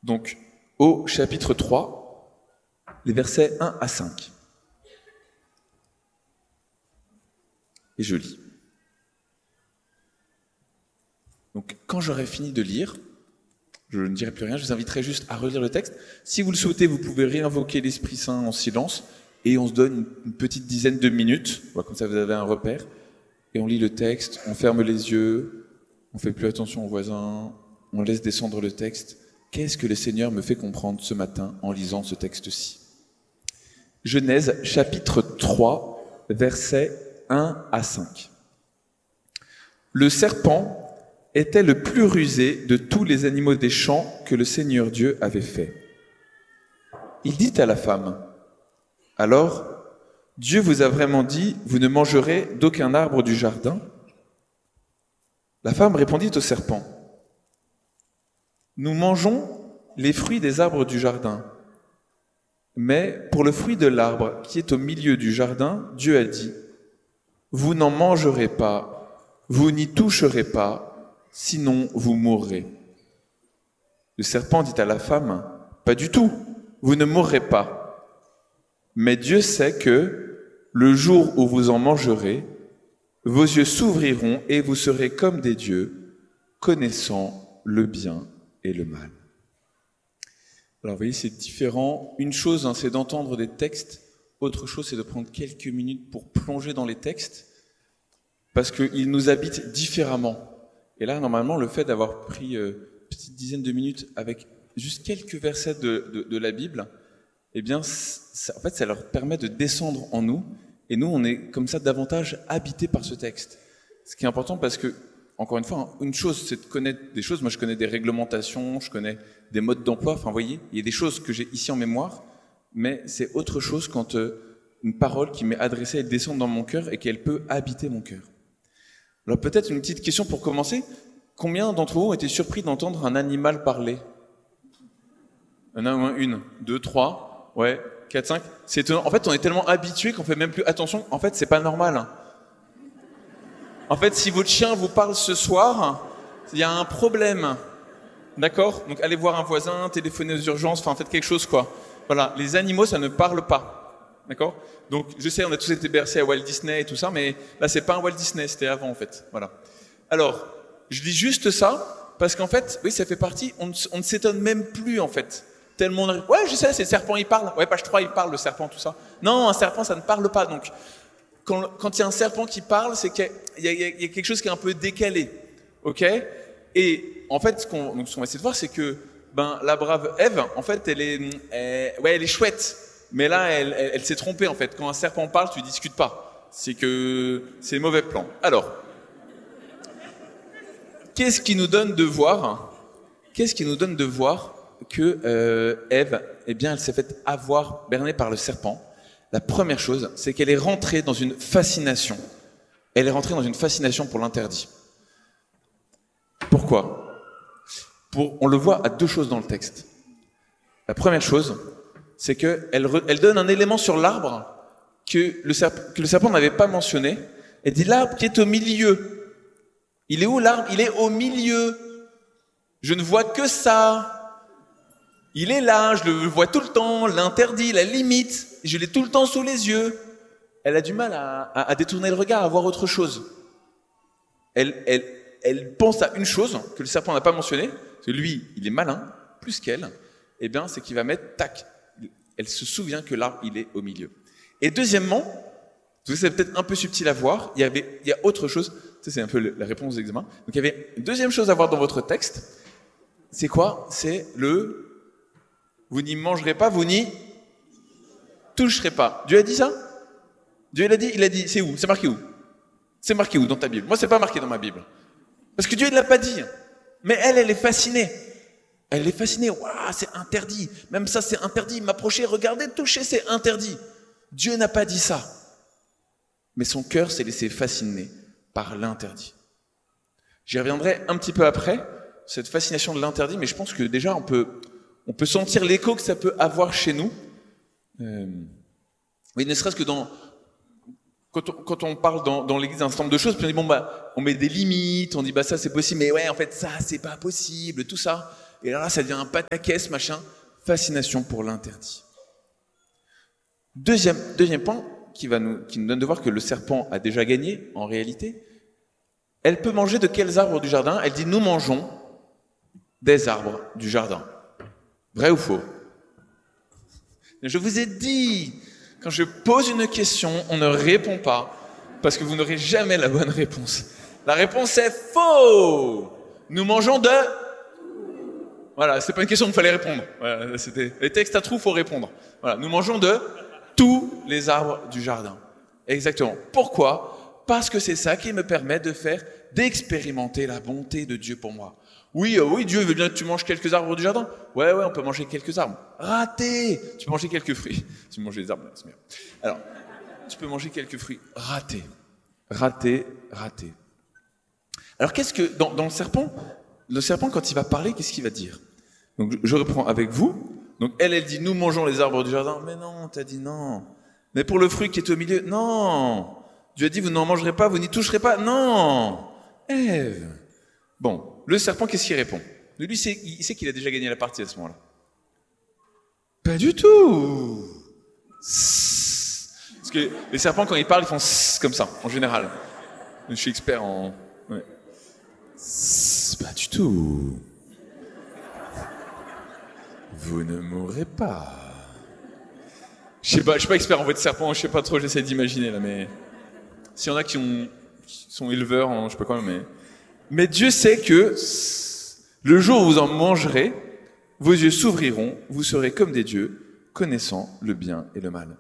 Donc, au chapitre 3, les versets 1 à 5. Et je lis. Donc, quand j'aurai fini de lire, je ne dirai plus rien, je vous inviterai juste à relire le texte. Si vous le souhaitez, vous pouvez réinvoquer l'Esprit Saint en silence, et on se donne une petite dizaine de minutes, comme ça vous avez un repère, et on lit le texte, on ferme les yeux, on fait plus attention aux voisins, on laisse descendre le texte. Qu'est-ce que le Seigneur me fait comprendre ce matin en lisant ce texte-ci ? Genèse, chapitre 3, versets 1 à 5. Le serpent était le plus rusé de tous les animaux des champs que le Seigneur Dieu avait fait. Il dit à la femme, « Alors, Dieu vous a vraiment dit, vous ne mangerez d'aucun arbre du jardin ?» La femme répondit au serpent, « Nous mangeons les fruits des arbres du jardin. Mais pour le fruit de l'arbre qui est au milieu du jardin, Dieu a dit, « Vous n'en mangerez pas, vous n'y toucherez pas, sinon vous mourrez. » Le serpent dit à la femme, « Pas du tout, vous ne mourrez pas. Mais Dieu sait que, le jour où vous en mangerez, vos yeux s'ouvriront et vous serez comme des dieux, connaissant le bien et le mal. » Alors vous voyez, c'est différent. Une chose, c'est d'entendre des textes. Autre chose, c'est de prendre quelques minutes pour plonger dans les textes, parce qu'ils nous habitent différemment. Et là, normalement, le fait d'avoir pris une petite dizaine de minutes avec juste quelques versets de la Bible, eh bien, ça, en fait, ça leur permet de descendre en nous. Et nous, on est comme ça davantage habités par ce texte. Ce qui est important parce que, encore une fois, une chose, c'est de connaître des choses. Moi, je connais des réglementations, je connais des modes d'emploi. Enfin, vous voyez, il y a des choses que j'ai ici en mémoire, mais c'est autre chose quand une parole qui m'est adressée, elle descend dans mon cœur et qu'elle peut habiter mon cœur. Alors peut-être une petite question pour commencer. Combien d'entre vous ont été surpris d'entendre un animal parler ? Il y en a au moins une, deux, trois, ouais, 4, 5. C'est étonnant. En fait, on est tellement habitués qu'on fait même plus attention. En fait, c'est pas normal. En fait, si votre chien vous parle ce soir, il y a un problème. D'accord ? Donc allez voir un voisin, téléphonez aux urgences, enfin faites quelque chose, quoi. Voilà, les animaux, ça ne parle pas. D'accord ? Donc je sais, on a tous été bercés à Walt Disney et tout ça, mais là, c'est pas un Walt Disney, c'était avant, en fait. Voilà. Alors, je dis juste ça, parce qu'en fait, oui, ça fait partie, on ne s'étonne même plus, en fait. Tellement ouais, je sais, c'est le serpent, il parle. Ouais, page 3, il parle, le serpent, tout ça. Non, un serpent, ça ne parle pas. Donc, quand il y a un serpent qui parle, c'est qu'il y a quelque chose qui est un peu décalé. OK ? Et en fait, ce qu'on va essayer de voir, c'est que la brave Ève, en fait, elle est chouette. Mais là, elle s'est trompée, en fait. Quand un serpent parle, tu ne discutes pas. C'est que c'est mauvais plan. Alors, qu'est-ce qui nous donne de voir que Ève, eh bien, elle s'est faite avoir, bernée par le serpent. La première chose, c'est qu'elle est rentrée dans une fascination. Elle est rentrée dans une fascination pour l'interdit. Pourquoi ? On le voit à deux choses dans le texte. La première chose, c'est qu'elle donne un élément sur l'arbre que le serpent n'avait pas mentionné. Elle dit l'arbre qui est au milieu. Il est où l'arbre ? Il est au milieu. Je ne vois que ça. Il est là, je le vois tout le temps, l'interdit, la limite, je l'ai tout le temps sous les yeux. Elle a du mal à détourner le regard, à voir autre chose. Elle pense à une chose que le serpent n'a pas mentionnée, parce que lui, il est malin, plus qu'elle, eh bien, c'est qu'il va mettre, tac, elle se souvient que l'arbre, il est au milieu. Et deuxièmement, c'est peut-être un peu subtil à voir, il y a autre chose, ça c'est un peu la réponse d'examen. Donc il y avait une deuxième chose à voir dans votre texte, c'est quoi ? C'est vous n'y mangerez pas, vous n'y toucherez pas. Dieu a dit ça ? Dieu il a dit, c'est où ? C'est marqué où ? C'est marqué où dans ta Bible ? Moi, c'est pas marqué dans ma Bible. Parce que Dieu, il l'a pas dit. Mais elle est fascinée. Elle est fascinée. Waouh, c'est interdit. Même ça, c'est interdit. M'approcher, regarder, toucher, c'est interdit. Dieu n'a pas dit ça. Mais son cœur s'est laissé fasciner par l'interdit. J'y reviendrai un petit peu après, cette fascination de l'interdit, mais je pense que déjà, on peut sentir l'écho que ça peut avoir chez nous. Mais ne serait-ce que quand on parle dans l'église d'un certain nombre de choses, puis on dit on met des limites, on dit ça c'est possible, mais ouais en fait ça c'est pas possible, tout ça. Et là, ça devient un pataquès, machin. Fascination pour l'interdit. Deuxième point qui nous donne de voir que le serpent a déjà gagné, en réalité. Elle peut manger de quels arbres du jardin? Elle dit, nous mangeons des arbres du jardin. Vrai ou faux? Je vous ai dit, quand je pose une question, on ne répond pas, parce que vous n'aurez jamais la bonne réponse. La réponse est faux. Nous mangeons de... Voilà, c'est pas une question qu'il fallait répondre. Voilà, c'était les textes à trous, faut répondre. Voilà, nous mangeons de tous les arbres du jardin. Exactement. Pourquoi? Parce que c'est ça qui me permet d'expérimenter la bonté de Dieu pour moi. Oui, Dieu veut bien que tu manges quelques arbres du jardin. Ouais, on peut manger quelques arbres. Raté. Tu peux manger quelques fruits. Tu peux manger des arbres, c'est mieux. Alors, tu peux manger quelques fruits. Raté. Alors, qu'est-ce que dans le serpent, quand il va parler, qu'est-ce qu'il va dire? Donc, je reprends avec vous. Donc, elle dit, nous mangeons les arbres du jardin. Mais non, t'as dit non. Mais pour le fruit qui est au milieu, non. Dieu a dit, vous n'en mangerez pas, vous n'y toucherez pas. Non. Ève. Bon, le serpent, qu'est-ce qu'il répond? Lui, il sait qu'il a déjà gagné la partie à ce moment-là. Pas du tout. Parce que les serpents, quand ils parlent, ils font comme ça, en général. Je suis expert en... Ouais. Pas du tout. Vous ne mourrez pas. Je suis pas expert en voix de serpent, je sais pas trop, j'essaie d'imaginer là, mais... S'il y en a qui sont éleveurs, je sais pas quoi, mais Dieu sait que le jour où vous en mangerez, vos yeux s'ouvriront, vous serez comme des dieux, connaissant le bien et le mal.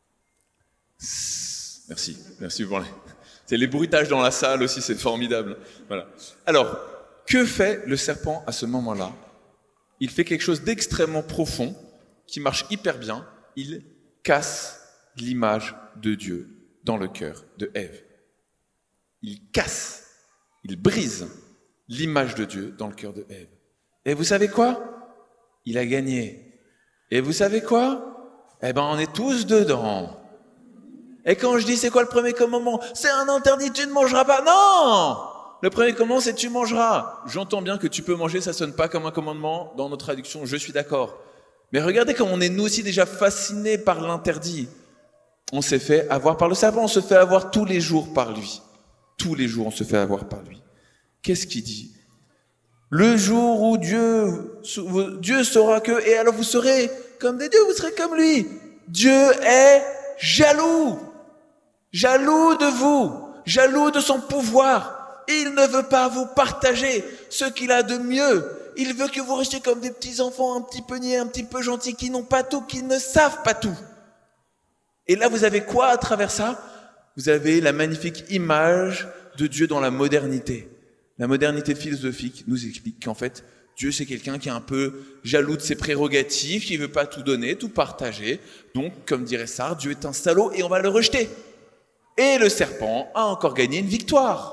Merci pour les bruitages dans la salle aussi, c'est formidable. Voilà. Alors, que fait le serpent à ce moment-là? Il fait quelque chose d'extrêmement profond, qui marche hyper bien. Il casse l'image de Dieu dans le cœur de Ève. Il casse, il brise l'image de Dieu dans le cœur de Ève. Et vous savez quoi? Il a gagné. Et vous savez quoi? On est tous dedans. Et quand je dis c'est quoi le premier commandement? C'est un interdit, tu ne mangeras pas. Non! Le premier commandement, c'est tu mangeras. J'entends bien que tu peux manger, ça sonne pas comme un commandement dans notre traduction, je suis d'accord. Mais regardez comme on est nous aussi déjà fascinés par l'interdit. On s'est fait avoir par le serpent, on se fait avoir tous les jours par lui. Tous les jours, on se fait avoir par lui. Qu'est-ce qu'il dit? Le jour où Dieu saura que, et alors vous serez comme des dieux, vous serez comme lui. Dieu est jaloux. Jaloux de vous. Jaloux de son pouvoir. Il ne veut pas vous partager ce qu'il a de mieux. Il veut que vous restiez comme des petits enfants un petit peu niais, un petit peu gentils, qui n'ont pas tout, qui ne savent pas tout. Et là, vous avez quoi à travers ça? Vous avez la magnifique image de Dieu dans la modernité. La modernité philosophique nous explique qu'en fait, Dieu, c'est quelqu'un qui est un peu jaloux de ses prérogatives, qui veut pas tout donner, tout partager. Donc, comme dirait Sartre, Dieu est un salaud et on va le rejeter. Et le serpent a encore gagné une victoire.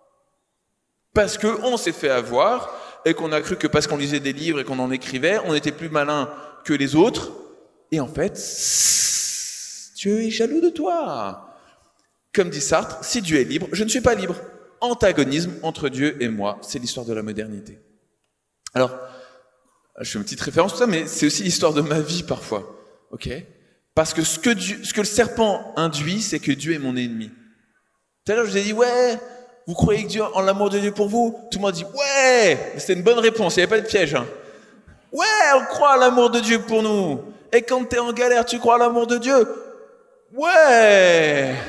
Parce qu'on s'est fait avoir et qu'on a cru que parce qu'on lisait des livres et qu'on en écrivait, on était plus malin que les autres. Et en fait, Dieu est jaloux de toi. Comme dit Sartre, si Dieu est libre, je ne suis pas libre. Antagonisme entre Dieu et moi, c'est l'histoire de la modernité. Alors, je fais une petite référence à tout ça, mais c'est aussi l'histoire de ma vie parfois. Ok? Parce que ce que le serpent induit, c'est que Dieu est mon ennemi. Tout à l'heure, je vous ai dit, ouais, vous croyez que Dieu, en l'amour de Dieu pour vous? Tout le monde dit, ouais! C'était une bonne réponse, il n'y avait pas de piège. Hein. Ouais, on croit à l'amour de Dieu pour nous. Et quand tu es en galère, tu crois à l'amour de Dieu? Ouais!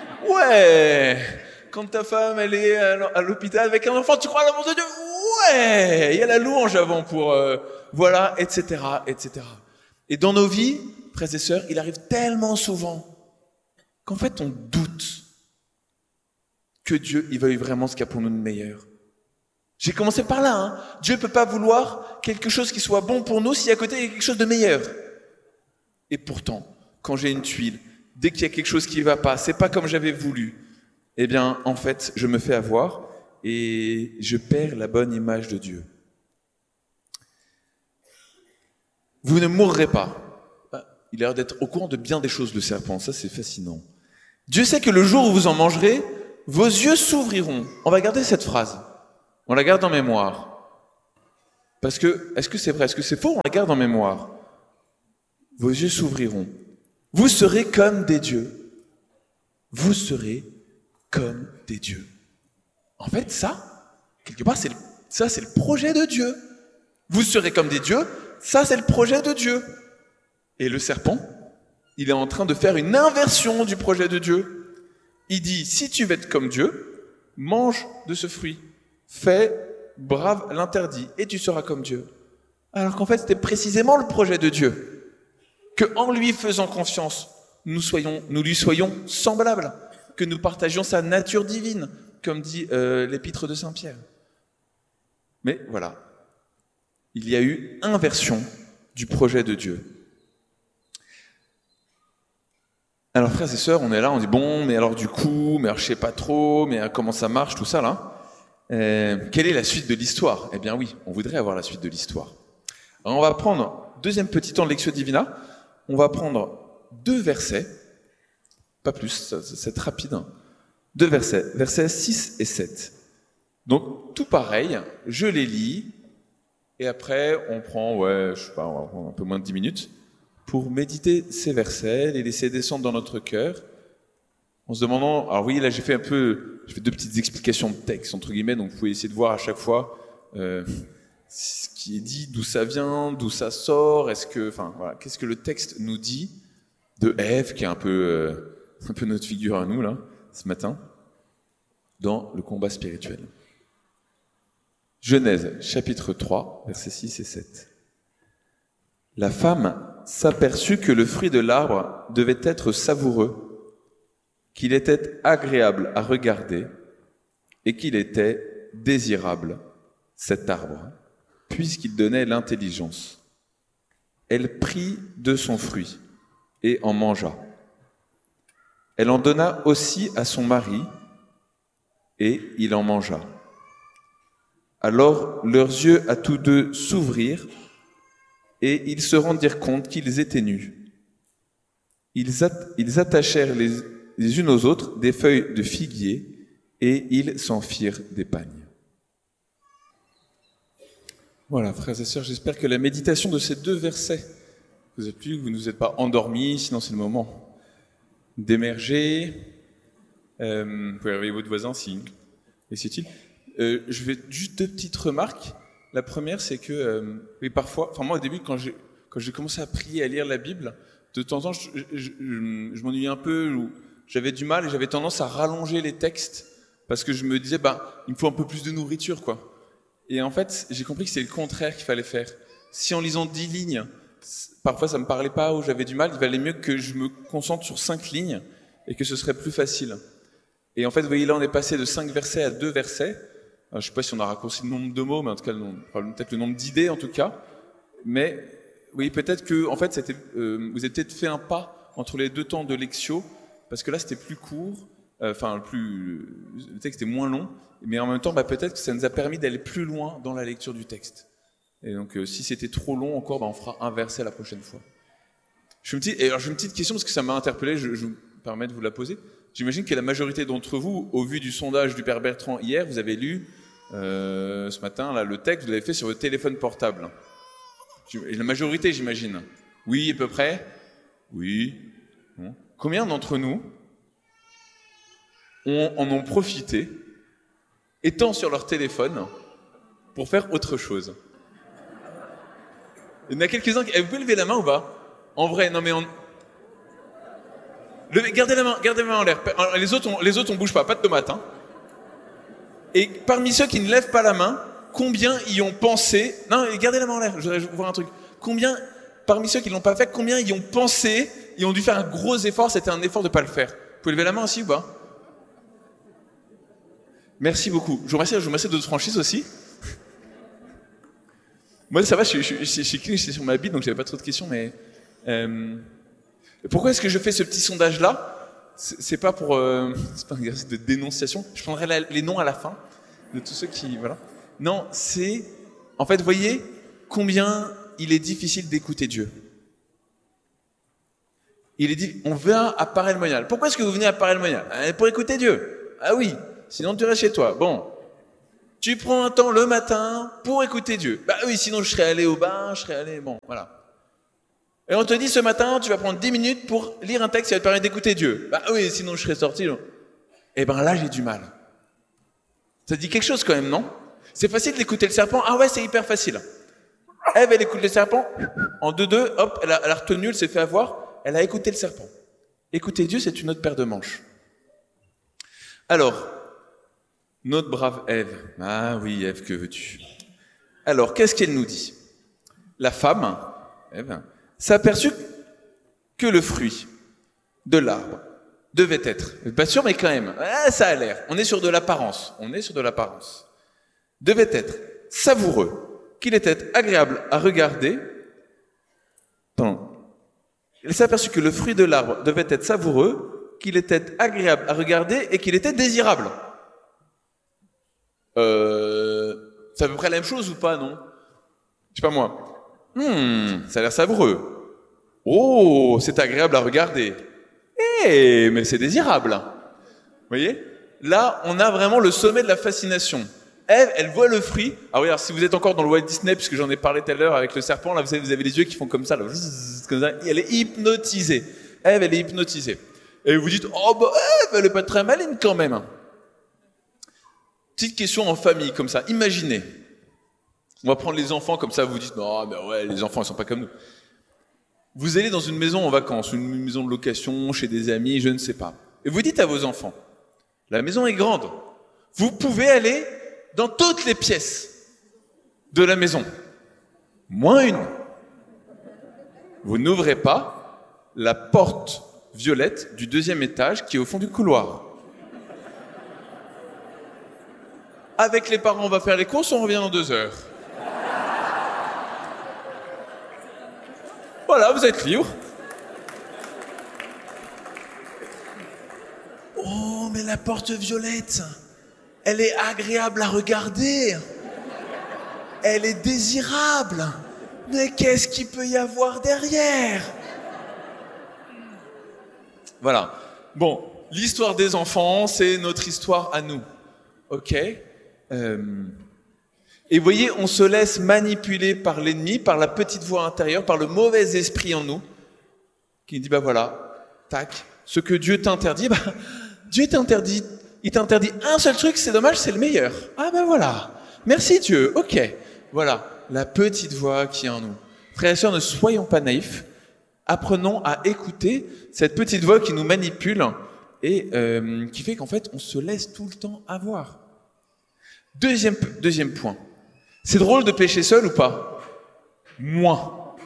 Quand ta femme, elle est à l'hôpital avec un enfant, tu crois à l'amour de Dieu? Ouais! Il y a la louange avant pour... voilà, etc., etc. Et dans nos vies, frères et sœurs, il arrive tellement souvent qu'en fait, on doute que Dieu, il veuille vraiment ce qu'il y a pour nous de meilleur. J'ai commencé par là. Hein. Dieu ne peut pas vouloir quelque chose qui soit bon pour nous si à côté, il y a quelque chose de meilleur. Et pourtant, quand j'ai une tuile, dès qu'il y a quelque chose qui ne va pas, c'est pas comme j'avais voulu, eh bien, en fait, je me fais avoir et je perds la bonne image de Dieu. Vous ne mourrez pas. Il a l'air d'être au courant de bien des choses, le serpent. Ça, c'est fascinant. Dieu sait que le jour où vous en mangerez, vos yeux s'ouvriront. On va garder cette phrase. On la garde en mémoire. Parce que, est-ce que c'est vrai, est-ce que c'est faux? On la garde en mémoire. Vos yeux s'ouvriront. Vous serez comme des dieux. Vous serez comme des dieux. En fait, ça, quelque part, c'est le projet de Dieu. Vous serez comme des dieux, ça c'est le projet de Dieu. Et le serpent, il est en train de faire une inversion du projet de Dieu. Il dit, si tu veux être comme Dieu, mange de ce fruit. Fais, brave l'interdit, et tu seras comme Dieu. Alors qu'en fait, c'était précisément le projet de Dieu. Que en lui faisant confiance, nous lui soyons semblables. Que nous partagions sa nature divine, comme dit l'épître de Saint-Pierre. Mais voilà, il y a eu inversion du projet de Dieu. Alors frères et sœurs, on est là, on dit bon, mais alors du coup, mais alors je sais pas trop, mais comment ça marche, tout ça là. Quelle est la suite de l'histoire? Eh bien oui, on voudrait avoir la suite de l'histoire. Alors on va prendre, deuxième petit temps de Lectio Divina, on va prendre 2 versets, pas plus, c'est rapide, 2 versets, versets 6 et 7. Donc tout pareil, je les lis, et après on prend, je sais pas, on va prendre un peu moins de 10 minutes, pour méditer ces versets, les laisser descendre dans notre cœur, en se demandant, alors oui, là j'ai fait 2 petites explications de texte, entre guillemets, donc vous pouvez essayer de voir à chaque fois ce qui est dit, d'où ça vient, d'où ça sort, qu'est-ce que le texte nous dit de Ève, qui est un peu notre figure à nous, là, ce matin, dans le combat spirituel. Genèse, chapitre 3, versets 6 et 7. La femme s'aperçut que le fruit de l'arbre devait être savoureux, qu'il était agréable à regarder et qu'il était désirable, cet arbre, puisqu'il donnait l'intelligence. Elle prit de son fruit et en mangea. Elle en donna aussi à son mari et il en mangea. Alors leurs yeux à tous deux s'ouvrirent et ils se rendirent compte qu'ils étaient nus. Ils attachèrent les unes aux autres des feuilles de figuier et ils s'en firent des pagnes. Voilà, frères et sœurs, j'espère que la méditation de ces 2 versets vous a plu, que vous ne vous êtes pas endormis, sinon c'est le moment d'émerger. Vous pouvez réveiller votre voisin si c'est-il. Je vais juste 2 petites remarques. La première, c'est que oui, parfois, moi au début, quand j'ai commencé à prier, à lire la Bible, de temps en temps, je m'ennuyais un peu, ou j'avais du mal et j'avais tendance à rallonger les textes parce que je me disais, il me faut un peu plus de nourriture, quoi. Et en fait, j'ai compris que c'est le contraire qu'il fallait faire. Si en lisant 10 lignes, parfois ça me parlait pas ou j'avais du mal, il valait mieux que je me concentre sur 5 lignes et que ce serait plus facile. Et en fait, vous voyez, là, on est passé de 5 versets à 2 versets. Alors, je sais pas si on a raccourci le nombre de mots, mais en tout cas, peut-être le nombre d'idées, en tout cas. Mais, oui, peut-être que, en fait, vous avez peut-être fait un pas entre les 2 temps de Lectio, parce que là, c'était plus court, le texte est moins long, mais en même temps, peut-être que ça nous a permis d'aller plus loin dans la lecture du texte. Et donc, si c'était trop long encore, on fera un verset la prochaine fois. J'ai une petite question, parce que ça m'a interpellé, je me permets de vous la poser. J'imagine que la majorité d'entre vous, au vu du sondage du Père Bertrand hier, vous avez lu ce matin là, le texte, vous l'avez fait sur votre téléphone portable. Et la majorité, j'imagine. Oui, à peu près. Oui. Bon. Combien d'entre nous en ont profité, étant sur leur téléphone, pour faire autre chose? Il y en a quelques-uns qui... Vous pouvez lever la main ou pas? En vrai, non mais Gardez la main en l'air. Les autres on bouge pas de tomates. Hein. Et parmi ceux qui ne lèvent pas la main, combien y ont pensé... Non, gardez la main en l'air, je voudrais voir un truc. Combien, parmi ceux qui ne l'ont pas fait, combien y ont pensé, y ont dû faire un gros effort, c'était un effort de ne pas le faire? Vous pouvez lever la main aussi ou pas? Merci beaucoup. Je vous remercie de votre franchise aussi. Moi, ça va, je suis sur ma bite, donc j'avais pas trop de questions, mais... Pourquoi est-ce que je fais ce petit sondage-là? C'est pas un exercice de dénonciation. Je prendrai les noms à la fin de tous ceux qui... Voilà. Non, c'est... En fait, vous voyez combien il est difficile d'écouter Dieu. On vient à Paray-le-Monial. Pourquoi est-ce que vous venez à Paray-le-Monial? Pour écouter Dieu. Ah oui, sinon tu restes chez toi. Bon. Tu prends un temps le matin pour écouter Dieu. Bah oui, sinon je serais allé au bain, je serais allé... Bon, voilà. Et on te dit ce matin, tu vas prendre 10 minutes pour lire un texte qui va te permettre d'écouter Dieu. Bah oui, sinon je serais sorti. Non. Eh ben là, j'ai du mal. Ça te dit quelque chose quand même, non? C'est facile d'écouter le serpent. Ah ouais, c'est hyper facile. Ève, elle écoute le serpent. En 2-2, hop, elle a retenu, elle s'est fait avoir. Elle a écouté le serpent. Écouter Dieu, c'est une autre paire de manches. Alors, notre brave Ève. Ah oui, Ève, que veux-tu? Alors, qu'est-ce qu'elle nous dit? La femme, Ève, s'aperçut que le fruit de l'arbre devait être, pas sûr, mais quand même, ça a l'air, on est sur de l'apparence, devait être savoureux, qu'il était agréable à regarder. Elle s'aperçut que le fruit de l'arbre devait être savoureux, qu'il était agréable à regarder et qu'il était désirable. C'est à peu près la même chose ou pas, non? Je sais pas moi. Ça a l'air savoureux. Oh, c'est agréable à regarder. Mais c'est désirable. Vous voyez? Là, on a vraiment le sommet de la fascination. Ève, elle voit le fruit. Ah oui, alors si vous êtes encore dans le Walt Disney, puisque j'en ai parlé tout à l'heure avec le serpent, là, vous avez les yeux qui font comme ça, là, comme ça. Elle est hypnotisée. Ève, elle est hypnotisée. Et vous dites, oh bah Ève, elle est pas très maligne quand même. Petite question en famille, comme ça. Imaginez. On va prendre les enfants, comme ça, vous dites, non, mais ouais, les enfants, ils sont pas comme nous. Vous allez dans une maison en vacances, une maison de location, chez des amis, je ne sais pas. Et vous dites à vos enfants, la maison est grande. Vous pouvez aller dans toutes les pièces de la maison. Moins une. Vous n'ouvrez pas la porte violette du 2e étage qui est au fond du couloir. Avec les parents, on va faire les courses, on revient dans 2 heures. Voilà, vous êtes libre. Oh, mais la porte violette, elle est agréable à regarder. Elle est désirable. Mais qu'est-ce qu'il peut y avoir derrière? Voilà. Bon, l'histoire des enfants, c'est notre histoire à nous. Ok? Et vous voyez, on se laisse manipuler par l'ennemi, par la petite voix intérieure, par le mauvais esprit en nous, qui dit, bah voilà, tac, ce que Dieu t'interdit, bah, Dieu t'interdit, il t'interdit un seul truc, c'est dommage, c'est le meilleur. Ah ben voilà, merci Dieu, ok. Voilà, la petite voix qui est en nous. Frères et sœurs, ne soyons pas naïfs, apprenons à écouter cette petite voix qui nous manipule et qui fait qu'en fait, on se laisse tout le temps avoir. Deuxième point. C'est drôle de pécher seul ou pas? Moins.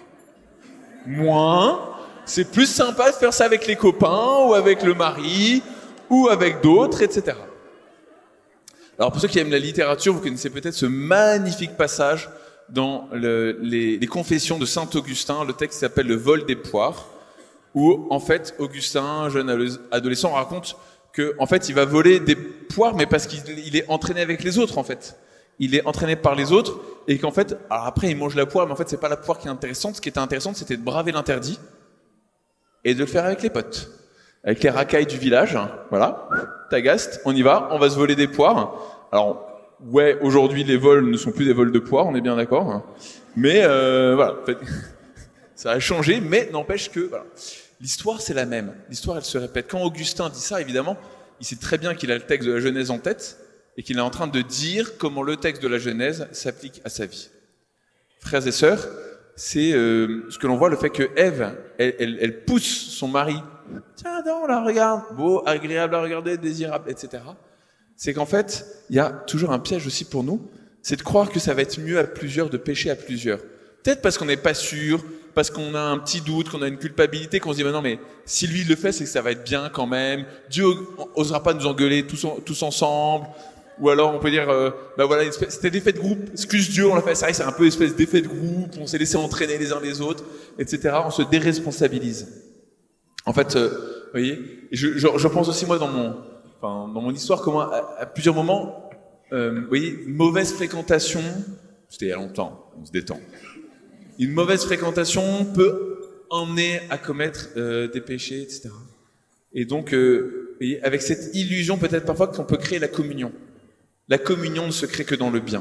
C'est plus sympa de faire ça avec les copains ou avec le mari ou avec d'autres, etc. Alors pour ceux qui aiment la littérature, vous connaissez peut-être ce magnifique passage dans les Confessions de Saint Augustin, le texte s'appelle Le vol des poires, où en fait Augustin, jeune adolescent, raconte que en fait il va voler des poires, mais parce qu'il est entraîné avec les autres en fait. Il est entraîné par les autres et qu'en fait, alors après il mange la poire, mais en fait c'est pas la poire qui est intéressante. Ce qui était intéressant, c'était de braver l'interdit et de le faire avec les potes, avec les racailles du village. Hein, voilà, Tagaste, on y va, on va se voler des poires. Alors ouais, aujourd'hui les vols ne sont plus des vols de poires, on est bien d'accord. Hein, mais voilà, en fait, ça a changé, mais n'empêche que voilà, l'histoire c'est la même. L'histoire elle se répète. Quand Augustin dit ça, évidemment, il sait très bien qu'il a le texte de la Genèse en tête. Et qu'il est en train de dire comment le texte de la Genèse s'applique à sa vie. Frères et sœurs, c'est ce que l'on voit, le fait que Ève, elle pousse son mari. Tiens, non, là, regarde, beau, agréable à regarder, désirable, etc. C'est qu'en fait, il y a toujours un piège aussi pour nous, c'est de croire que ça va être mieux à plusieurs, de pécher à plusieurs. Peut-être parce qu'on n'est pas sûr, parce qu'on a un petit doute, qu'on a une culpabilité, qu'on se dit, non, mais si lui le fait, c'est que ça va être bien quand même. Dieu osera pas nous engueuler tous ensemble. Ou alors on peut dire, bah voilà, c'était l'effet de groupe, excuse Dieu, on l'a fait, c'est vrai, c'est un peu espèce d'effet de groupe, on s'est laissé entraîner les uns les autres, etc. On se déresponsabilise. En fait, vous voyez, je pense aussi moi dans mon histoire, comment à plusieurs moments, vous voyez, une mauvaise fréquentation, c'était il y a longtemps, on se détend. Une mauvaise fréquentation peut emmener à commettre des péchés, etc. Et donc, vous voyez, avec cette illusion peut-être parfois qu'on peut créer la communion. La communion ne se crée que dans le bien.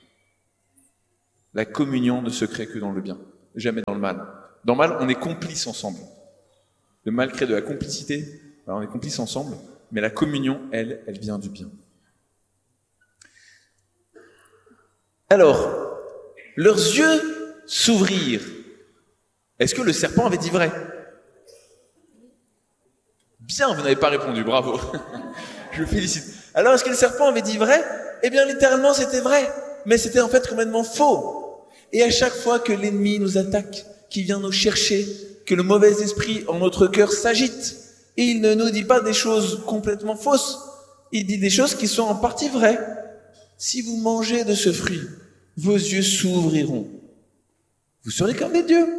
La communion ne se crée que dans le bien, jamais dans le mal. Dans le mal, on est complices ensemble. Le mal crée de la complicité, alors on est complices ensemble, mais la communion, elle vient du bien. Alors, leurs yeux s'ouvrirent. Est-ce que le serpent avait dit vrai? Bien, vous n'avez pas répondu, bravo. Je vous félicite. Alors, est-ce que le serpent avait dit vrai? Eh bien, littéralement, c'était vrai. Mais c'était en fait complètement faux. Et à chaque fois que l'ennemi nous attaque, qu'il vient nous chercher, que le mauvais esprit en notre cœur s'agite, et il ne nous dit pas des choses complètement fausses, il dit des choses qui sont en partie vraies. Si vous mangez de ce fruit, vos yeux s'ouvriront. Vous serez comme des dieux.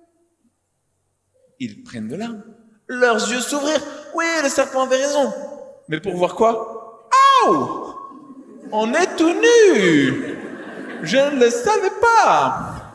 Ils prennent de l'âme. Leurs yeux s'ouvrirent. Oui, le serpent avait raison. Mais pour voir quoi? Oh! On est tout nu! Je ne le savais pas!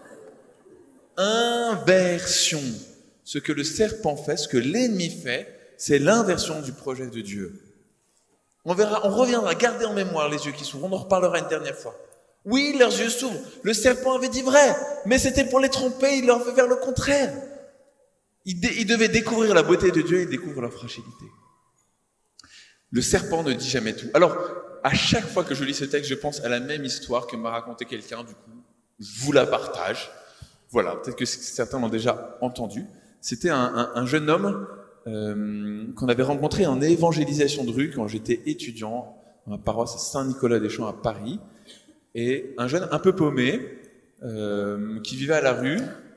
Inversion. Ce que le serpent fait, ce que l'ennemi fait, c'est l'inversion du projet de Dieu. On reviendra, gardez en mémoire les yeux qui s'ouvrent, on en reparlera une dernière fois. Oui, leurs yeux s'ouvrent. Le serpent avait dit vrai, mais c'était pour les tromper, il leur fait faire le contraire. Ils devaient découvrir la beauté de Dieu et découvrir leur fragilité. Le serpent ne dit jamais tout. Alors, à chaque fois que je lis ce texte, je pense à la même histoire que m'a raconté quelqu'un, du coup, je vous la partage. Voilà, peut-être que certains l'ont déjà entendu. C'était un jeune homme qu'on avait rencontré en évangélisation de rue quand j'étais étudiant dans la paroisse Saint-Nicolas-des-Champs à Paris. Et un jeune un peu paumé, qui vivait à la rue,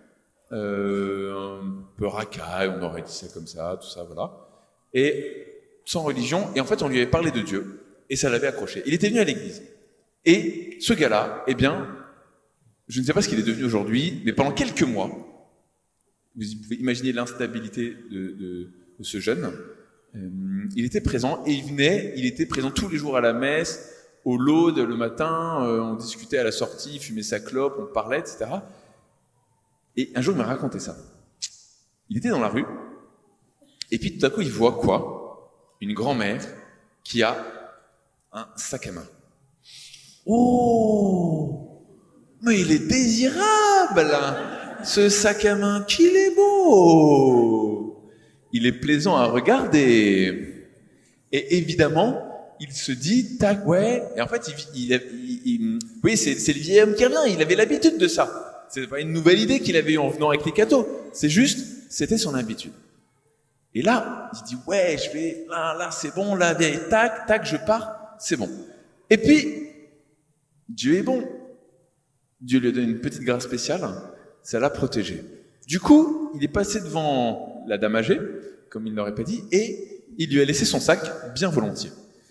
un peu racaille, on aurait dit ça comme ça, tout ça, voilà. Et sans religion, et en fait on lui avait parlé de Dieu, et ça l'avait accroché. Il était venu à l'église. Et ce gars-là, eh bien, je ne sais pas ce qu'il est devenu aujourd'hui, mais pendant quelques mois, vous pouvez imaginer l'instabilité de ce jeune, il était présent, et il était présent tous les jours à la messe, au laude le matin, on discutait à la sortie, il fumait sa clope, on parlait, etc. Et un jour, il m'a raconté ça. Il était dans la rue, et puis tout à coup, il voit quoi? Une grand-mère qui a un sac à main. Oh! Mais il est désirable, ce sac à main, qu'il est beau! Il est plaisant à regarder. Et évidemment, il se dit, tac, ouais. Et en fait, oui, c'est le vieil homme qui revient. Il avait l'habitude de ça. C'est pas une nouvelle idée qu'il avait eue en venant avec les cadeaux. C'est juste, c'était son habitude. Et là, il dit, ouais, je vais, là, c'est bon, là, tac, tac, je pars, c'est bon. Et puis, Dieu est bon. Dieu lui a donné une petite grâce spéciale, ça l'a protégé. Du coup, il est passé devant la dame âgée, comme il n'aurait pas dit, et il lui a laissé son sac bien volontiers.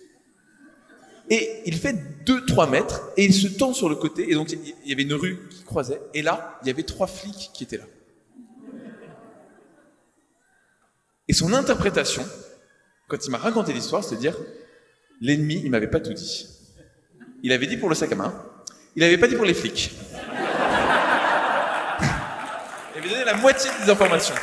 Et il fait 2-3 mètres, et il se tourne sur le côté, et donc il y avait une rue qui croisait, et là, il y avait 3 flics qui étaient là. Et son interprétation, quand il m'a raconté l'histoire, c'est de dire, l'ennemi, il m'avait pas tout dit. Il avait dit pour le sac à main, il avait pas dit pour les flics. Il avait donné la moitié des informations.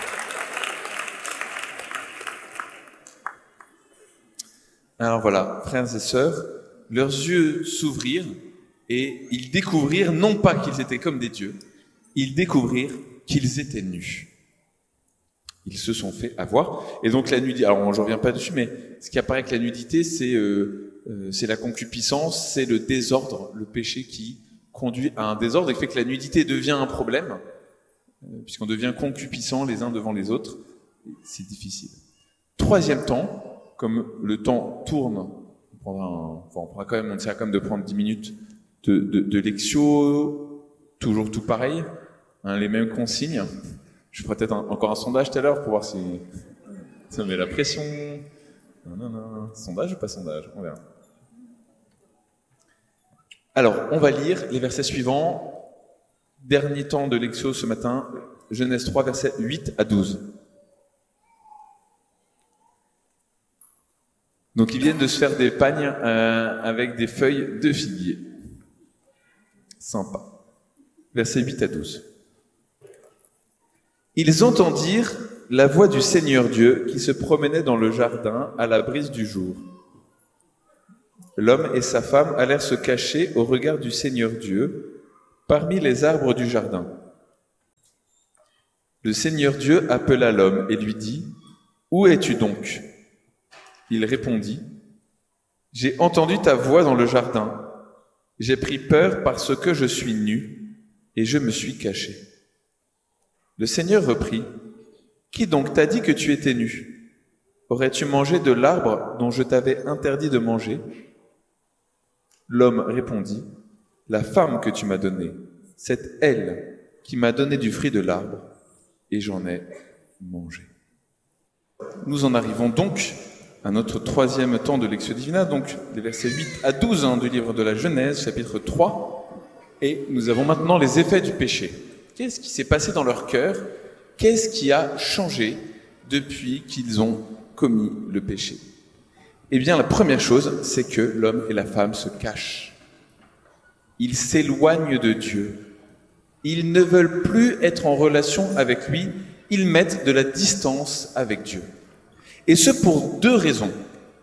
Alors voilà, frères et sœurs, leurs yeux s'ouvrirent et ils découvrirent non pas qu'ils étaient comme des dieux, ils découvrirent qu'ils étaient nus. Ils se sont fait avoir. Et donc la nudité, alors je reviens pas dessus, mais ce qui apparaît que la nudité, c'est la concupiscence, c'est le désordre, le péché qui conduit à un désordre et qui fait que la nudité devient un problème, puisqu'on devient concupiscent les uns devant les autres. C'est difficile. Troisième temps, comme le temps tourne, on pourra quand même, on essaiera quand même de prendre 10 minutes de lectio, toujours tout pareil, les mêmes consignes. Je ferai peut-être encore un sondage tout à l'heure pour voir si ça met la pression. Non. Sondage ou pas sondage? On verra. Alors, on va lire les versets suivants. Dernier temps de lectio ce matin, Genèse 3, versets 8 à 12. Donc, ils viennent de se faire des pagnes avec des feuilles de figuier. Sympa. Versets 8 à 12. Ils entendirent la voix du Seigneur Dieu qui se promenait dans le jardin à la brise du jour. l'homme et sa femme allèrent se cacher au regard du Seigneur Dieu parmi les arbres du jardin. Le Seigneur Dieu appela l'homme et lui dit : « Où es-tu donc ? » Il répondit : « J'ai entendu ta voix dans le jardin. J'ai pris peur parce que je suis nu et je me suis caché. » Le Seigneur reprit : « Qui donc t'a dit que tu étais nu ? Aurais-tu mangé de l'arbre dont je t'avais interdit de manger ? » L'homme répondit : « La femme que tu m'as donnée, c'est elle qui m'a donné du fruit de l'arbre, et j'en ai mangé. » Nous en arrivons donc à notre troisième temps de Lectio Divina, donc les versets 8 à 12 du livre de la Genèse, chapitre 3, et nous avons maintenant les effets du péché. Qu'est-ce qui s'est passé dans leur cœur ? Qu'est-ce qui a changé depuis qu'ils ont commis le péché ? Eh bien, la première chose, c'est que l'homme et la femme se cachent. Ils s'éloignent de Dieu. Ils ne veulent plus être en relation avec lui. Ils mettent de la distance avec Dieu. Et ce pour deux raisons.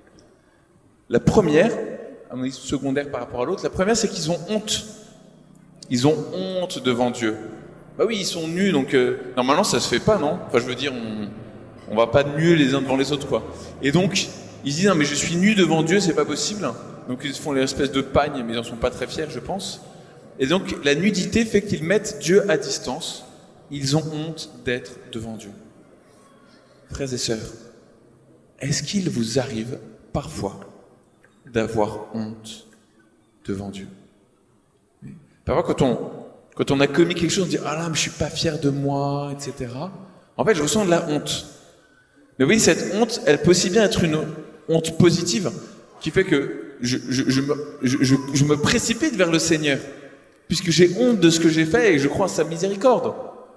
La première, à mon avis secondaire par rapport à l'autre, la première, c'est qu'ils ont honte. Ils ont honte devant Dieu. Bah oui, ils sont nus, donc normalement ça se fait pas, non ? Enfin, je veux dire, on va pas nuer les uns devant les autres, quoi. Et donc, ils disent, non, mais je suis nu devant Dieu, c'est pas possible. Donc, ils font l'espèce de pagne, mais ils en sont pas très fiers, je pense. Et donc, la nudité fait qu'ils mettent Dieu à distance. Ils ont honte d'être devant Dieu. Frères et sœurs, est-ce qu'il vous arrive parfois d'avoir honte devant Dieu ? Parfois, quand on a commis quelque chose, on dit « Ah là, mais je suis pas fier de moi, etc. » En fait, je ressens de la honte. Mais oui, cette honte, elle peut aussi bien être une honte positive, qui fait que je me précipite vers le Seigneur, puisque j'ai honte de ce que j'ai fait et je crois en sa miséricorde.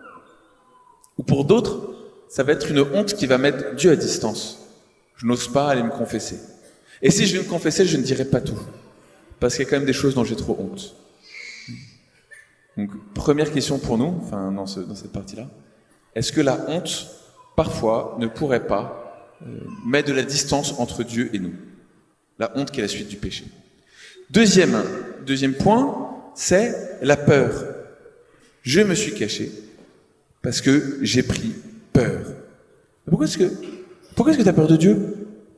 Ou pour d'autres, ça va être une honte qui va mettre Dieu à distance. Je n'ose pas aller me confesser. Et si je vais me confesser, je ne dirai pas tout, parce qu'il y a quand même des choses dont j'ai trop honte. Donc, première question pour nous, enfin dans cette partie-là, est-ce que la honte, parfois, ne pourrait pas mettre de la distance entre Dieu et nous ? La honte qui est la suite du péché. Deuxième point, c'est la peur. Je me suis caché parce que j'ai pris peur. Pourquoi est-ce que tu as peur de Dieu ?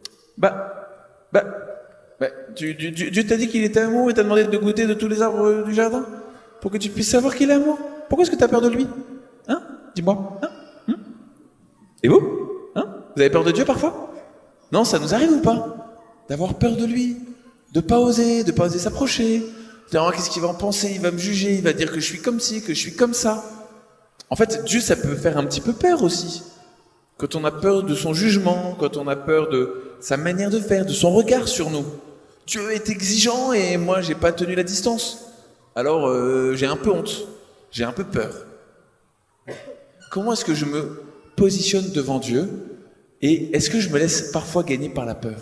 Dieu t'a dit qu'il était amour et t'a demandé de goûter de tous les arbres du jardin pour que tu puisses savoir qu'il est amour. Pourquoi est-ce que tu as peur de lui ? Hein ? Dis-moi. Hein ? Et vous ? Hein ? Vous avez peur de Dieu parfois ? Non, ça nous arrive ou pas ? D'avoir peur de lui, de pas oser s'approcher, de dire qu'est-ce qu'il va en penser, il va me juger, il va dire que je suis comme ci, que je suis comme ça. En fait, Dieu, ça peut faire un petit peu peur aussi. Quand on a peur de son jugement, quand on a peur de sa manière de faire, de son regard sur nous. Dieu est exigeant et moi, j'ai pas tenu la distance. Alors, j'ai un peu honte, j'ai un peu peur. Comment est-ce que je me positionne devant Dieu et est-ce que je me laisse parfois gagner par la peur ?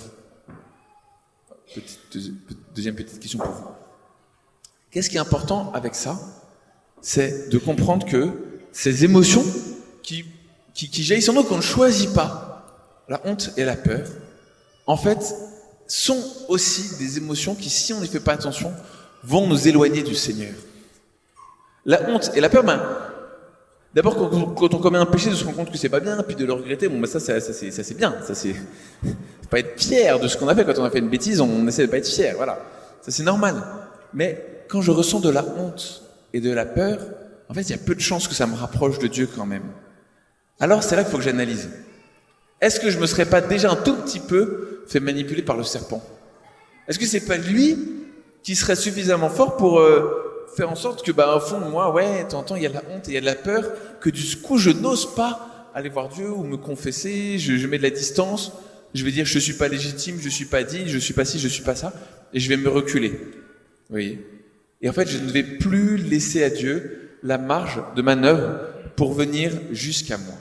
Deuxième petite question pour vous. Qu'est-ce qui est important avec ça ? C'est de comprendre que ces émotions qui jaillissent en nous, qu'on ne choisit pas, la honte et la peur, en fait, sont aussi des émotions qui, si on n'y fait pas attention, vont nous éloigner du Seigneur. La honte et la peur, d'abord quand on commet un péché, de se rendre compte que c'est pas bien, puis de le regretter, ça c'est bien, ça c'est pas être fier de ce qu'on a fait. Quand on a fait une bêtise, on essaie de pas être fier, voilà, ça c'est normal. Mais quand je ressens de la honte et de la peur, en fait il y a peu de chances que ça me rapproche de Dieu quand même. Alors c'est là qu'il faut que j'analyse. Est-ce que je me serais pas déjà un tout petit peu fait manipuler par le serpent ? Est-ce que c'est pas lui qui serait suffisamment fort pour faire en sorte que, au fond, moi, de temps en temps, il y a de la honte et il y a de la peur, que du coup, je n'ose pas aller voir Dieu ou me confesser, je mets de la distance, je vais dire, je suis pas légitime, je suis pas digne, je suis pas ci, je suis pas ça, et je vais me reculer. Vous voyez ? Et en fait, je ne vais plus laisser à Dieu la marge de manœuvre pour venir jusqu'à moi.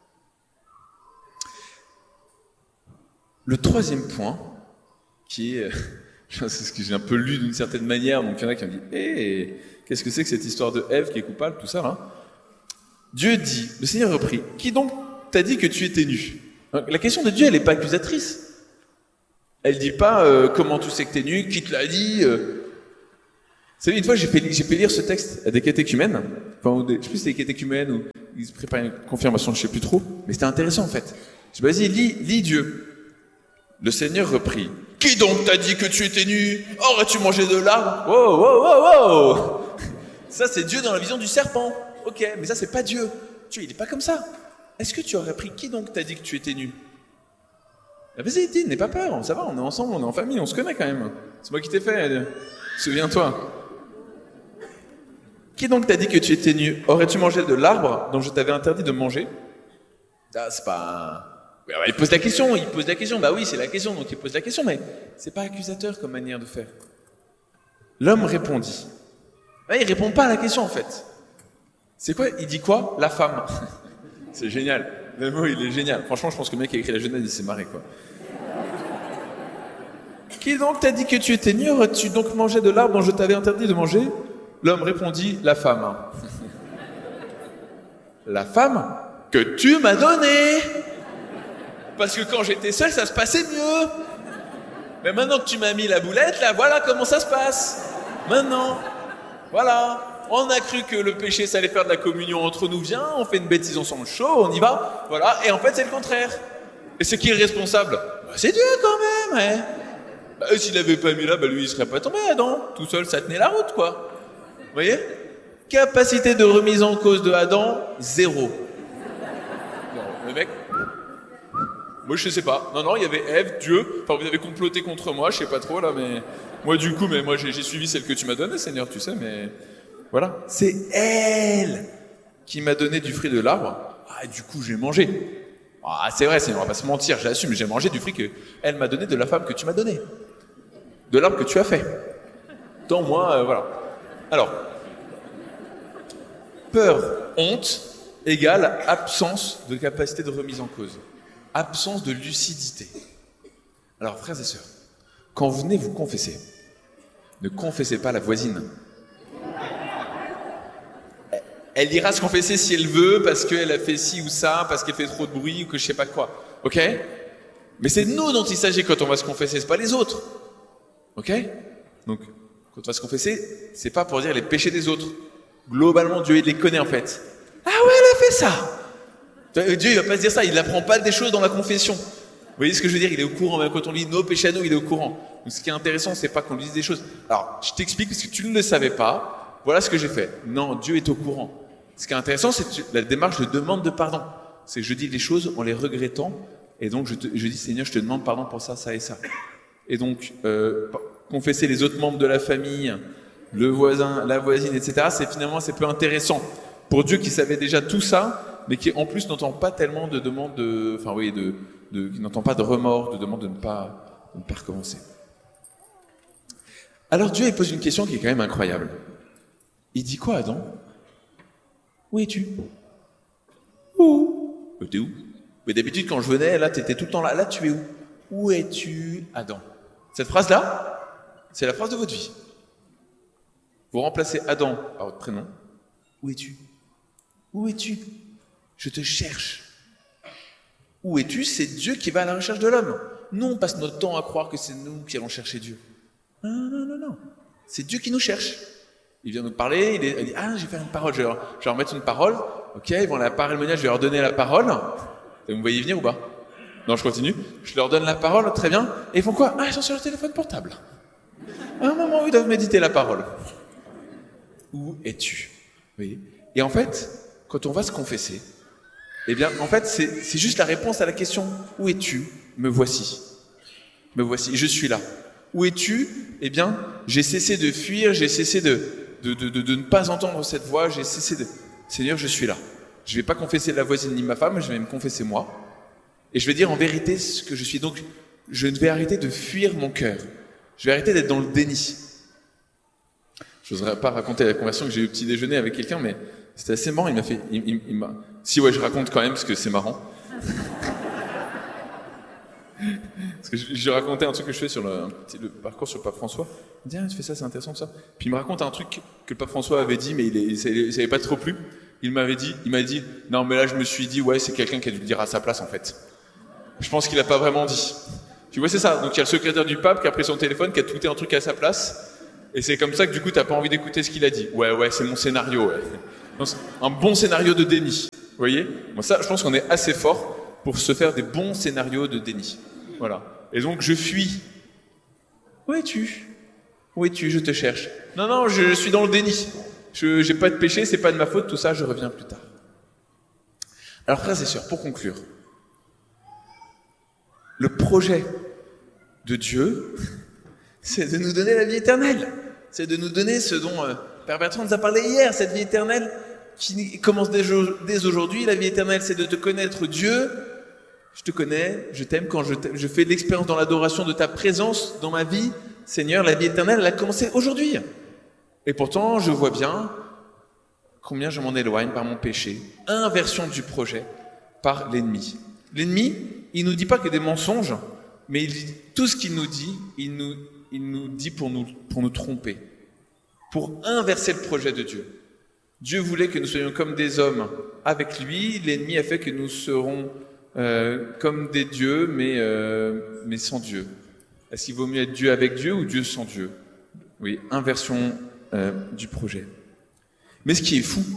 Le troisième point, qui est... c'est ce que j'ai un peu lu d'une certaine manière, donc il y en a qui me disent qu'est-ce que c'est que cette histoire de Ève qui est coupable, tout ça là ? Dieu dit, le Seigneur reprit, qui donc t'a dit que tu étais nu ? Donc, la question de Dieu, elle n'est pas accusatrice. Elle dit pas comment tu sais que t'es nu, qui te l'a dit. Vous savez, une fois j'ai fait lire ce texte à des catéchumènes, enfin, je sais plus si c'était des catéchumènes ou ils se préparaient une confirmation, je sais plus trop, mais c'était intéressant en fait. Je me dis, vas-y, lis Dieu. Le Seigneur reprit. Qui donc t'a dit que tu étais nu? Aurais-tu mangé de l'arbre? Wow, wow, wow, wow. Ça c'est Dieu dans la vision du serpent. Ok, mais ça c'est pas Dieu. Dieu il est pas comme ça. Est-ce que tu aurais pris qui donc t'a dit que tu étais nu? Ah, vas-y, dis, n'aie pas peur, ça va, on est ensemble, on est en famille, on se connaît quand même. C'est moi qui t'ai fait, souviens-toi. Qui donc t'a dit que tu étais nu? Aurais-tu mangé de l'arbre dont je t'avais interdit de manger? Ah, c'est pas... Ouais, il pose la question, bah oui, c'est la question, donc il pose la question, mais c'est pas accusateur comme manière de faire. L'homme répondit. Ouais, il répond pas à la question en fait. C'est quoi? Il dit quoi? La femme. C'est génial. Le mot, il est génial. Franchement, je pense que le mec qui a écrit la Genèse, il s'est marré, quoi. Qui donc t'a dit que tu étais nu? Aurais-tu donc mangé de l'arbre dont je t'avais interdit de manger? L'homme répondit, la femme. La femme que tu m'as donnée. Parce que quand j'étais seul, ça se passait mieux. Mais maintenant que tu m'as mis la boulette, là, voilà comment ça se passe. Maintenant, voilà. On a cru que le péché, ça allait faire de la communion entre nous. Viens, on fait une bêtise ensemble, chaud, on y va. Voilà, et en fait, c'est le contraire. Et c'est qui est le responsable? Bah, c'est Dieu quand même, hein. Bah, s'il avait pas mis là, bah, lui, il serait pas tombé, Adam. Tout seul, ça tenait la route, quoi. Vous voyez? Capacité de remise en cause de Adam, 0. Non, le mec... Moi, je sais pas. Non, il y avait Ève, Dieu. Enfin, vous avez comploté contre moi, je sais pas trop, là, mais... Moi, du coup, mais moi, j'ai suivi celle que tu m'as donnée, Seigneur, tu sais, mais... Voilà, c'est elle qui m'a donné du fruit de l'arbre. Ah, du coup, j'ai mangé. Ah, c'est vrai, on va pas se mentir, j'assume, j'ai mangé du fruit qu'elle m'a donné de la femme que tu m'as donnée. De l'arbre que tu as fait. Dans moi, voilà. Alors, peur, honte, égale absence de capacité de remise en cause. Absence de lucidité. Alors, frères et sœurs, quand vous venez vous confesser, ne confessez pas la voisine. Elle ira se confesser si elle veut, parce qu'elle a fait ci ou ça, parce qu'elle fait trop de bruit, ou que je sais pas quoi. Ok? Mais c'est nous dont il s'agit quand on va se confesser, c'est pas les autres. Ok? Donc, quand on va se confesser, c'est pas pour dire les péchés des autres. Globalement, Dieu, il les connaît en fait. Ah ouais, elle a fait ça! Dieu, il va pas se dire ça, il n'apprend pas des choses dans la confession. Vous voyez ce que je veux dire? Il est au courant, même quand on lit nos péchés à nous, il est au courant. Donc, ce qui est intéressant, c'est pas qu'on lise des choses. Alors, je t'explique, parce que tu ne le savais pas, voilà ce que j'ai fait. Non, Dieu est au courant. Ce qui est intéressant, c'est la démarche de demande de pardon. C'est que je dis les choses en les regrettant, et donc je dis, Seigneur, je te demande pardon pour ça, ça et ça. Et donc, confesser les autres membres de la famille, le voisin, la voisine, etc., c'est peu intéressant. Pour Dieu qui savait déjà tout ça, mais qui en plus n'entend pas tellement de demandes qui n'entend pas de remords, de demande de ne pas recommencer. Alors Dieu, il pose une question qui est quand même incroyable. Il dit quoi, Adam? Où es-tu? Où? T'es où? Mais d'habitude, quand je venais, là, t'étais tout le temps là. Là, tu es où? Où es-tu, Adam? Cette phrase-là, c'est la phrase de votre vie. Vous remplacez Adam par votre prénom. Où es-tu? Où es-tu? Je te cherche. Où es-tu? C'est Dieu qui va à la recherche de l'homme. Nous, on passe notre temps à croire que c'est nous qui allons chercher Dieu. Non. C'est Dieu qui nous cherche. Il vient nous parler, il dit, je vais faire une parole, je vais leur mettre une parole. Ok, ils vont à la parémonia, je vais leur donner la parole. Vous me voyez venir ou pas? Non, je continue. Je leur donne la parole, très bien. Et ils font quoi? Ils sont sur le téléphone portable. À un moment où ils doivent méditer la parole. Où es-tu? Vous voyez? Et en fait, quand on va se confesser, eh bien, en fait, c'est juste la réponse à la question. Où es-tu? Me voici. Me voici, je suis là. Où es-tu? Eh bien, j'ai cessé de fuir, j'ai cessé de ne pas entendre cette voix, j'ai cessé de... Seigneur, je suis là. Je ne vais pas confesser la voisine ni ma femme, je vais me confesser moi. Et je vais dire en vérité ce que je suis. Donc, je vais arrêter de fuir mon cœur. Je vais arrêter d'être dans le déni. Je n'oserais pas raconter la conversion que j'ai eu au petit déjeuner avec quelqu'un, mais c'était assez marrant. Si, ouais, je raconte quand même, parce que c'est marrant. Parce que je racontais un truc que je fais sur le parcours sur le pape François. Il me dit, tu fais ça, c'est intéressant ça. Puis il me raconte un truc que le pape François avait dit, mais il savait pas trop plu. Il m'a dit, non mais là je me suis dit, ouais, c'est quelqu'un qui a dû le dire à sa place en fait. Je pense qu'il a pas vraiment dit. Tu vois, c'est ça. Donc il y a le secrétaire du pape qui a pris son téléphone, qui a tweeté un truc à sa place. Et c'est comme ça que du coup, t'as pas envie d'écouter ce qu'il a dit. Ouais, c'est mon scénario, ouais. Donc, c'est un bon scénario de déni. Vous voyez? Moi, ça, je pense qu'on est assez fort pour se faire des bons scénarios de déni. Voilà. Et donc, je fuis. Où es-tu? Où es-tu? Je te cherche. Non, je suis dans le déni. J'ai pas de péché, c'est pas de ma faute, tout ça, je reviens plus tard. Alors, frères et sœurs, pour conclure, le projet de Dieu, c'est de nous donner la vie éternelle. C'est de nous donner ce dont Père Bertrand nous a parlé hier, cette vie éternelle qui commence dès aujourd'hui. La vie éternelle, c'est de te connaître Dieu. Je te connais, je t'aime quand je fais de l'expérience dans l'adoration de ta présence dans ma vie. Seigneur, la vie éternelle, elle a commencé aujourd'hui. Et pourtant, je vois bien combien je m'en éloigne par mon péché. Inversion du projet par l'ennemi. L'ennemi, il nous dit pas que des mensonges, mais tout ce qu'il nous dit, il nous dit pour nous tromper, pour inverser le projet de Dieu. Dieu voulait que nous soyons comme des hommes avec lui, l'ennemi a fait que nous serons comme des dieux, mais sans Dieu. Est-ce qu'il vaut mieux être Dieu avec Dieu ou Dieu sans Dieu? Oui, inversion du projet. Mais ce qui est fou,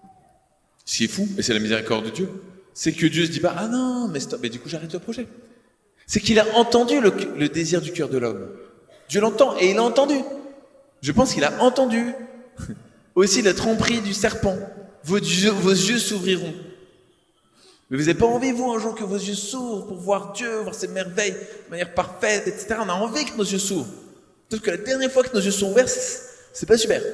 et c'est la miséricorde de Dieu, c'est que Dieu se dit pas, ah non, mais stop, mais du coup j'arrête le projet. C'est qu'il a entendu le désir du cœur de l'homme. Dieu l'entend, et il a entendu. Je pense qu'il a entendu aussi la tromperie du serpent. Vos yeux s'ouvriront. Mais vous n'avez pas envie, vous, un jour, que vos yeux s'ouvrent pour voir Dieu, voir ses merveilles de manière parfaite, etc. On a envie que nos yeux s'ouvrent. Sauf que la dernière fois que nos yeux sont ouverts, c'est pas super.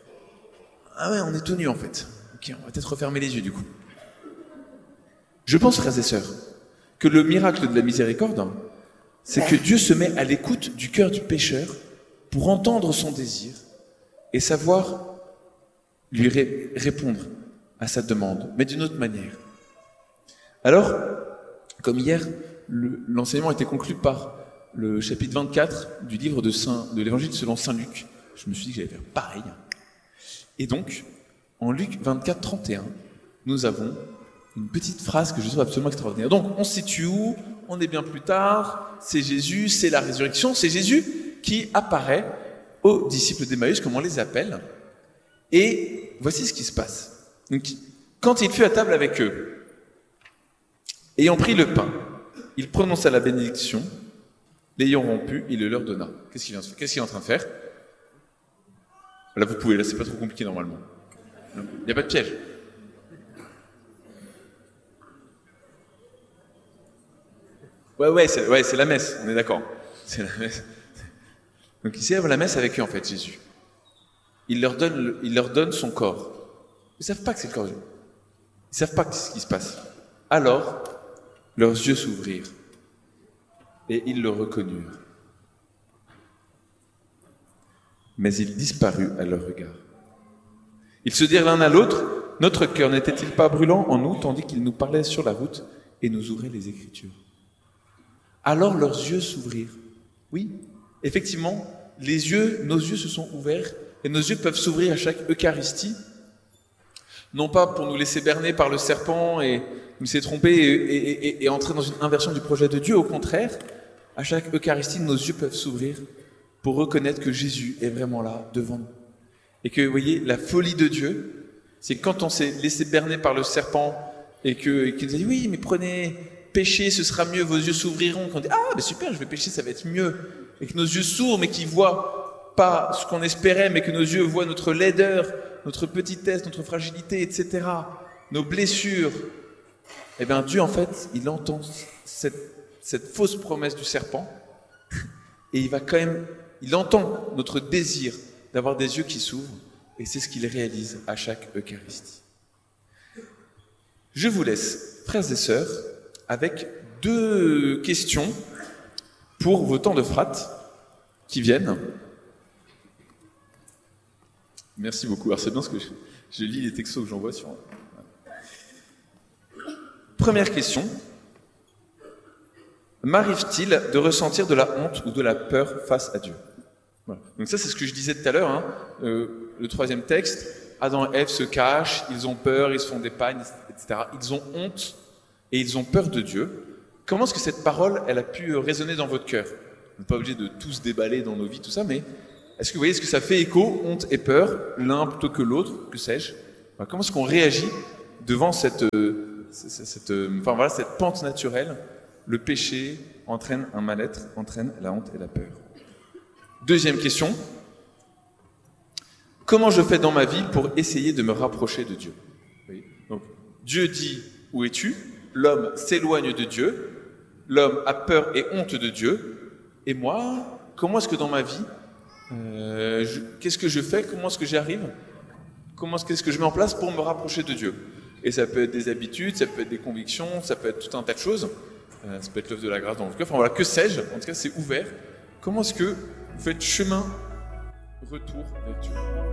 Ah ouais, on est tout nus, en fait. Ok, on va peut-être refermer les yeux, du coup. Je pense, frères et sœurs, que le miracle de la miséricorde, c'est que Dieu se met à l'écoute du cœur du pécheur pour entendre son désir et savoir lui répondre à sa demande, mais d'une autre manière. Alors, comme hier, l'enseignement était conclu par le chapitre 24 du livre de l'Évangile selon saint Luc. Je me suis dit que j'allais faire pareil. Et donc, en Luc 24, 31, nous avons une petite phrase que je trouve absolument extraordinaire. Donc, on se situe où? On est bien plus tard, c'est Jésus, c'est la résurrection, c'est Jésus qui apparaît aux disciples d'Emmaüs, comme on les appelle. Et voici ce qui se passe. Donc, quand il fut à table avec eux, ayant pris le pain, il prononça la bénédiction, l'ayant rompu, il le leur donna. Qu'est-ce qu'il est en train de faire? Là, vous pouvez, là, c'est pas trop compliqué normalement. Il n'y a pas de piège. Ouais, c'est la messe, on est d'accord. C'est la messe. Donc il célèbre la messe avec eux, en fait, Jésus. Il leur donne son corps. Ils ne savent pas que c'est le corps de Dieu. Ils ne savent pas ce qui se passe. Alors, leurs yeux s'ouvrirent et ils le reconnurent. Mais il disparut à leur regard. Ils se dirent l'un à l'autre, notre cœur n'était-il pas brûlant en nous, tandis qu'il nous parlait sur la route et nous ouvrait les Écritures? Alors leurs yeux s'ouvrirent. Oui, effectivement, nos yeux se sont ouverts et nos yeux peuvent s'ouvrir à chaque Eucharistie, non pas pour nous laisser berner par le serpent et nous laisser tromper et entrer dans une inversion du projet de Dieu, au contraire, à chaque Eucharistie, nos yeux peuvent s'ouvrir pour reconnaître que Jésus est vraiment là, devant nous. Et que, vous voyez, la folie de Dieu, c'est quand on s'est laissé berner par le serpent et qu'il nous a dit, oui, mais prenez, péchez, ce sera mieux, vos yeux s'ouvriront. Qu'on dit, ah, mais super, je vais pécher, ça va être mieux. Et que nos yeux s'ouvrent, mais qu'ils voient pas ce qu'on espérait, mais que nos yeux voient notre laideur, notre petitesse, notre fragilité, etc., nos blessures. Eh bien, Dieu, en fait, il entend cette fausse promesse du serpent et il entend notre désir d'avoir des yeux qui s'ouvrent et c'est ce qu'il réalise à chaque Eucharistie. Je vous laisse, frères et sœurs, avec 2 questions pour vos temps de frates qui viennent. Merci beaucoup. Alors c'est bien ce que je lis les textos que j'envoie sur... Première question. M'arrive-t-il de ressentir de la honte ou de la peur face à Dieu? Voilà. Donc ça, c'est ce que je disais tout à l'heure. Le 3e texte, Adam et Ève se cachent, ils ont peur, ils se font des pagnes, etc. Ils ont honte et ils ont peur de Dieu. comment est-ce que cette parole, elle a pu résonner dans votre cœur? On n'est pas obligé de tous déballer dans nos vies, tout ça, mais est-ce que vous voyez, est-ce que ça fait écho, honte et peur, l'un plutôt que l'autre, que sais-je? Comment est-ce qu'on réagit devant cette pente naturelle? Le péché entraîne un mal-être, entraîne la honte et la peur. Deuxième question. Comment je fais dans ma vie pour essayer de me rapprocher de Dieu? Oui. Donc, Dieu dit, où es-tu? L'homme s'éloigne de Dieu. L'homme a peur et honte de Dieu. Et moi, comment est-ce que dans ma vie, qu'est-ce que je fais? Comment est-ce que j'y arrive? Qu'est-ce que je mets en place pour me rapprocher de Dieu? Et ça peut être des habitudes, ça peut être des convictions, ça peut être tout un tas de choses. Ça peut être l'œuvre de la grâce dans votre cœur. Enfin voilà, que sais-je? En tout cas, c'est ouvert. Comment est-ce que vous faites chemin, retour vers Dieu?